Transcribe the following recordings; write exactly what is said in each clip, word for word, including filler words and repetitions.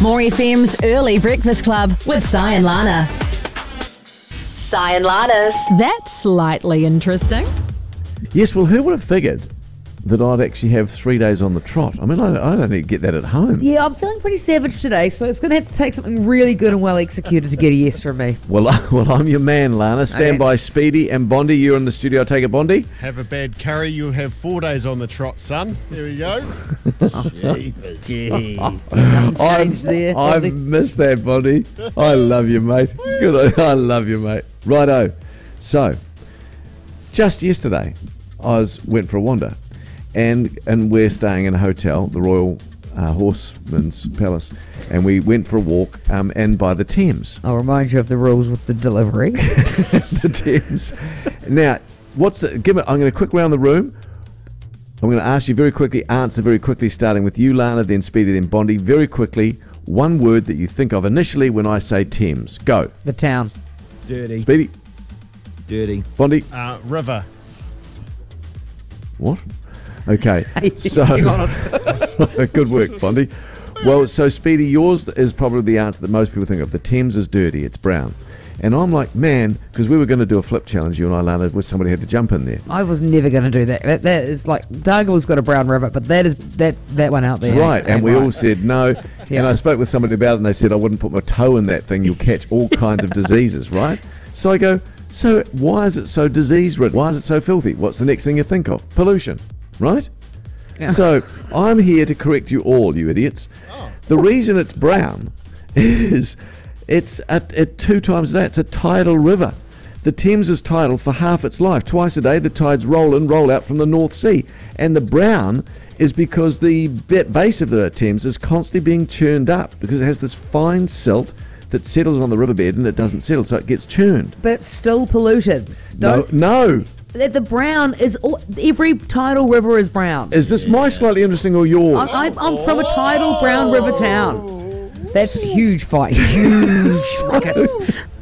More F M's Early Breakfast Club with Cy and Lana. Cy and Lana's. That's slightly interesting. Yes, well, who would have figured that I'd actually have three days on the trot? I mean, I, I don't even get that at home. Yeah, I'm feeling pretty savage today, so it's going to have to take something really good and well executed to get a yes from me. Well, well, I'm your man, Lana. Stand Okay. by, Speedy and Bondi. You're in the studio. Take it, Bondi. Have a bad curry, you'll have four days on the trot, son. There we go. Gee, nothing changed there. I Bondi. missed that, Bondi. I love you, mate. Good. I love you, mate. Righto. So, just yesterday, I was went for a wander, and and we're staying in a hotel, the Royal uh, Horseman's Palace, and we went for a walk, um, and by the Thames. I'll remind you of the rules with the delivery. The Thames. Now, what's the? Give me. I'm going to quick round the room. I'm going to ask you very quickly, answer very quickly, starting with you, Lana, then Speedy, then Bondi. Very quickly, one word that you think of initially when I say Thames. Go. The town. Dirty. Speedy. Dirty. Bondi. Uh, river. What? Okay. So, Be honest. good work, Bondi. Well, so Speedy, yours is probably the answer that most people think of. The Thames is dirty. It's brown. And I'm like, man, because we were going to do a flip challenge, you and I, Lana, where somebody had to jump in there. I was never going to do that. That, that is like, Dargaville's got a brown river, but that is that that one out there. Right, ain't- and ain't we right. all said no. Yeah. And I spoke with somebody about it, and they said I wouldn't put my toe in that thing. You'll catch all kinds of diseases, right? So I go, so why is it so disease-ridden? Why is it so filthy? What's the next thing you think of? Pollution, right? Yeah. So I'm here to correct you all, you idiots. The reason it's brown is it's at, at two times a day. It's a tidal river. The Thames is tidal for half its life. Twice a day, the tides roll in, roll out from the North Sea. And the brown is because the ba- base of the Thames is constantly being churned up because it has this fine silt that settles on the riverbed and it doesn't settle, so it gets churned. But it's still polluted. No, Don't, no. the, the brown is, all, every tidal river is brown. Is this my slightly interesting or yours? I, I'm, I'm from a tidal brown river town. That's a huge fight. Huge ruckus.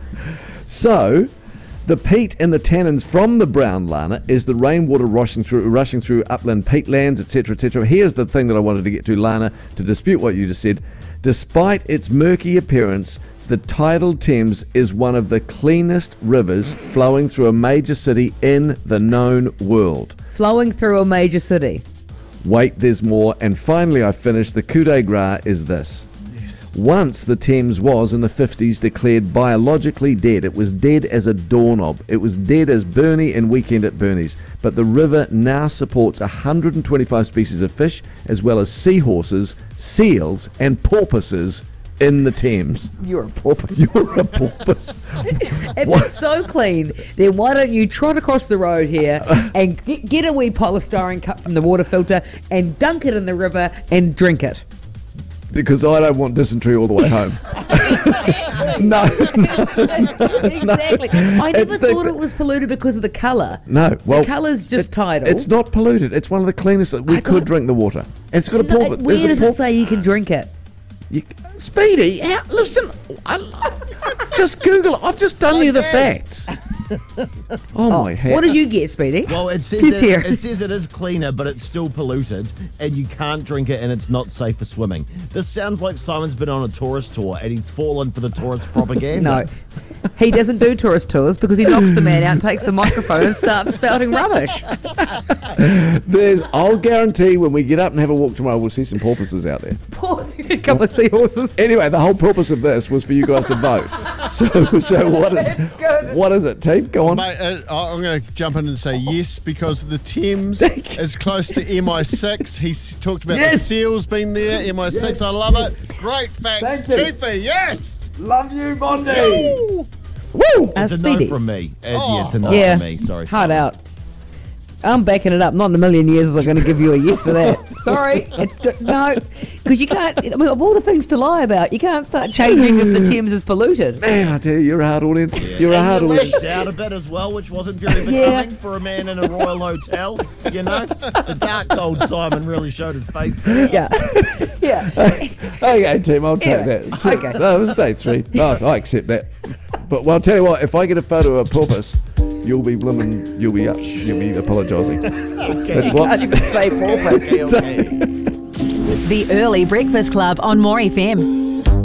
So, the peat and the tannins from the brown, Lana, is the rainwater rushing through, rushing through upland peatlands, et cetera, et cetera. Here's the thing that I wanted to get to, Lana, to dispute what you just said. Despite its murky appearance, the tidal Thames is one of the cleanest rivers flowing through a major city in the known world. Flowing through a major city. Wait, there's more. And finally, I finished. The coup de grace is this. Once the Thames was, in the fifties, declared biologically dead. It was dead as a doorknob. It was dead as Bernie and Weekend at Bernie's. But the river now supports one hundred twenty-five species of fish, as well as seahorses, seals, and porpoises in the Thames. You're a porpoise. You're a porpoise. If What? it's so clean, then why don't you trot across the road here and get, get a wee polystyrene cup from the water filter and dunk it in the river and drink it? Because I don't want dysentery all the way home. no, Exactly. I never It's the- thought it was polluted because of the colour. no. Well, the colour's just it- tidal. It's not polluted. It's one of the cleanest. We I could thought- drink the water. And it's got a No, porpoise. where There's a does it por- say you can drink it? You, Speedy, how, listen, I, just Google it. I've just done you the facts. Oh, my head. What did you get, Speedy? Well, it says Let's it, hear. it says it is cleaner, but it's still polluted, and you can't drink it, and it's not safe for swimming. This sounds like Simon's been on a tourist tour, and he's fallen for the tourist propaganda. No. He doesn't do tourist tours because he knocks the man out, takes the microphone and starts spouting rubbish. There's, I'll guarantee when we get up and have a walk tomorrow, we'll see some porpoises out there. Poor a couple of seahorses. Anyway, the whole purpose of this was for you guys to vote. So, so what is good. what is it, team? Go on. Mate, uh, I'm going to jump in and say yes, because the Thames Thank you. is close to M I six. He's talked about the Yes. seals being there, M I six. I love it. Great facts. Thank you. Chiefy, yes. Love you, Bondi. Woo. Woo! Uh, It's a Speedy. no from me. Uh, Oh. Yeah, it's a no Yeah. from me. Sorry. Hard out. I'm backing it up. Not in a million years was I going to give you a yes for that. Sorry. It's good. No, because you can't, I mean, of all the things to lie about, you can't start changing if the Thames is polluted. Man, I tell you, you're a hard audience. You're a And hard you audience. lashed out a bit as well, which wasn't very becoming Yeah. for a man in a royal hotel. You know, the dark cold Simon really showed his face there. Yeah. Yeah. Okay, team, I'll take Anyway, that. okay. No, it was day three. No, I accept that. But well, I'll tell you what, if I get a photo of a porpoise, you'll be blimmin', you'll be up, you'll be apologising. That's You what. can't even say porpoise. Okay, okay. The Early Breakfast Club on More F M.